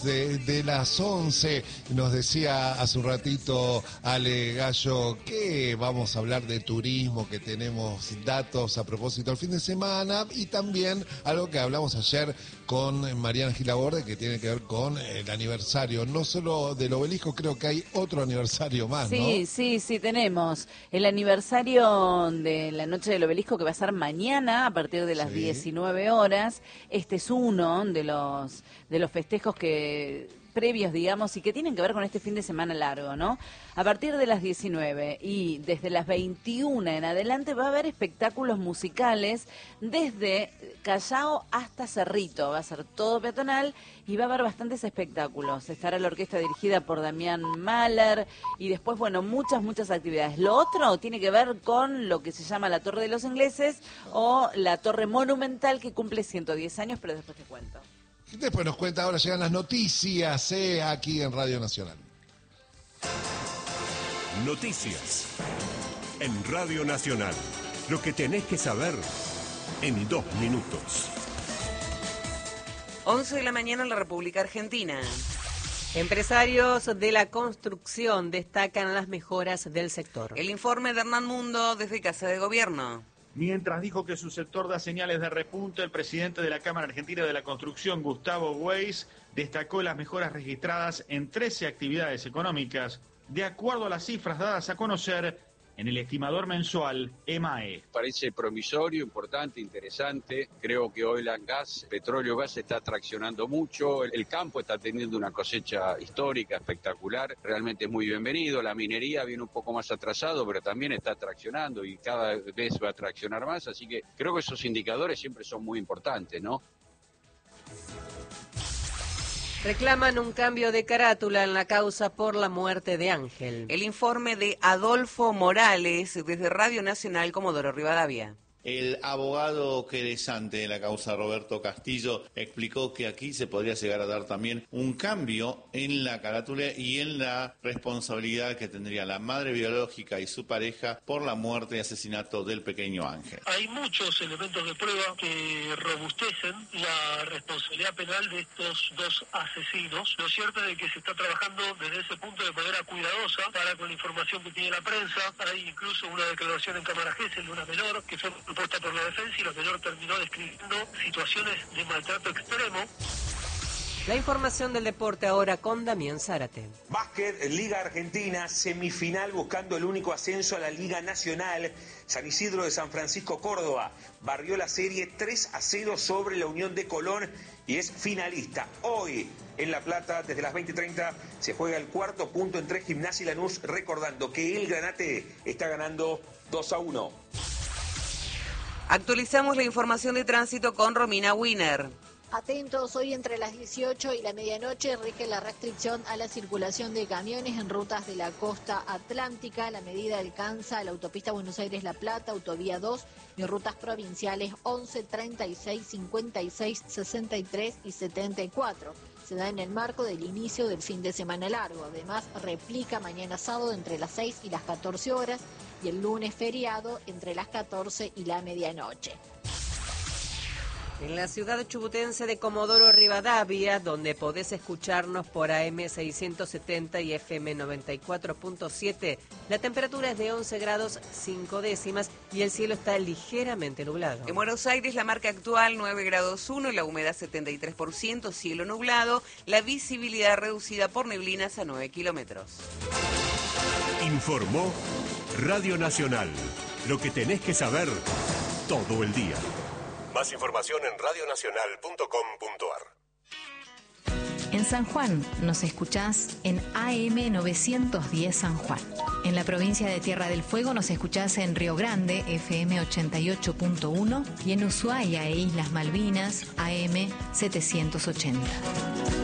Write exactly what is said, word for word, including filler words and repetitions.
De, de las once, nos decía hace un ratito Ale Gallo que vamos a hablar de turismo, que tenemos datos a propósito del fin de semana y también algo que hablamos ayer con Mariana Gilaborde que tiene que ver con el aniversario, no solo del obelisco, creo que hay otro aniversario más, ¿no? Sí, sí, sí, tenemos el aniversario de la Noche del Obelisco que va a ser mañana a partir de las Sí. diecinueve horas. Este es uno de los, de los festejos que previos, digamos, y que tienen que ver con este fin de semana largo, ¿no? A partir de las diecinueve y desde las veintiuna en adelante va a haber espectáculos musicales desde Callao hasta Cerrito. Va a ser todo peatonal y va a haber bastantes espectáculos. Estará la orquesta dirigida por Damián Mahler y después, bueno, muchas, muchas actividades. Lo otro tiene que ver con lo que se llama la Torre de los Ingleses o la Torre Monumental que cumple ciento diez años, pero después te cuento. Después nos cuenta, ahora llegan las noticias eh, aquí en Radio Nacional. Noticias en Radio Nacional. Lo que tenés que saber en dos minutos. once de la mañana en la República Argentina. Empresarios de la construcción destacan las mejoras del sector. El informe de Hernán Mundo desde Casa de Gobierno. Mientras dijo que su sector da señales de repunte, el presidente de la Cámara Argentina de la Construcción, Gustavo Weiss, destacó las mejoras registradas en trece actividades económicas, de acuerdo a las cifras dadas a conocer en el estimador mensual E M A E. Parece promisorio, importante, interesante. Creo que oil and gas, petróleo gas, está traccionando mucho. El campo está teniendo una cosecha histórica, espectacular. Realmente es muy bienvenido. La minería viene un poco más atrasado, pero también está traccionando y cada vez va a traccionar más. Así que creo que esos indicadores siempre son muy importantes, ¿no? Reclaman un cambio de carátula en la causa por la muerte de Ángel. El informe de Adolfo Morales desde Radio Nacional Comodoro Rivadavia. El abogado querellante de la causa, Roberto Castillo, explicó que aquí se podría llegar a dar también un cambio en la carátula y en la responsabilidad que tendría la madre biológica y su pareja por la muerte y asesinato del pequeño Ángel. Hay muchos elementos de prueba que robustecen la responsabilidad penal de estos dos asesinos. Lo cierto es que se está trabajando desde ese punto de manera cuidadosa para con la información que tiene la prensa. Hay incluso una declaración en cámara Gesell de una menor que fue propuesta por la defensa y la menor terminó describiendo situaciones de maltrato extremo. La información del deporte ahora con Damián Zárate. Básquet, Liga Argentina, semifinal buscando el único ascenso a la Liga Nacional. San Isidro de San Francisco, Córdoba, barrió la serie tres a cero sobre la Unión de Colón y es finalista. Hoy en La Plata, desde las veinte treinta, se juega el cuarto punto entre Gimnasia y Lanús, recordando que el Granate está ganando dos a uno. Actualizamos la información de tránsito con Romina Wiener. Atentos, hoy entre las dieciocho y la medianoche rige la restricción a la circulación de camiones en rutas de la costa atlántica. La medida alcanza la autopista Buenos Aires-La Plata, autovía dos y rutas provinciales once, treinta y seis, cincuenta y seis, sesenta y tres y setenta y cuatro. Se da en el marco del inicio del fin de semana largo. Además, replica mañana sábado entre las seis y las catorce horas y el lunes feriado entre las catorce y la medianoche. En la ciudad chubutense de Comodoro Rivadavia, donde podés escucharnos por A M seiscientos setenta y F M noventa y cuatro punto siete, la temperatura es de once grados cinco décimas y el cielo está ligeramente nublado. En Buenos Aires la marca actual nueve grados uno, la humedad setenta y tres por ciento, cielo nublado, la visibilidad reducida por neblinas a nueve kilómetros. Informó Radio Nacional. Lo que tenés que saber todo el día. Más información en radio nacional punto com punto a r. En San Juan nos escuchás en A M novecientos diez San Juan. En la provincia de Tierra del Fuego nos escuchás en Río Grande, F M ochenta y ocho punto uno, y en Ushuaia e Islas Malvinas, A M setecientos ochenta.